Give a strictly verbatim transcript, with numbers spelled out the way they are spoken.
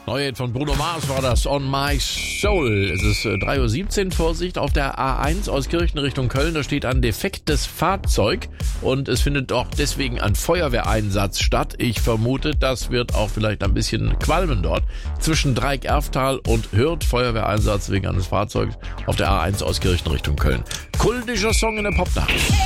Neue von Bruno Mars war das, On My Soul. Es ist drei Uhr siebzehn, Vorsicht, auf der A eins aus Kirchen Richtung Köln. Da steht ein defektes Fahrzeug und es findet auch deswegen ein Feuerwehreinsatz statt. Ich vermute, das wird auch vielleicht ein bisschen qualmen dort. Zwischen Dreieck-Erftal und Hürth, Feuerwehreinsatz wegen eines Fahrzeugs auf der A eins aus Kirchen Richtung Köln. Kultischer Song in der Popnacht.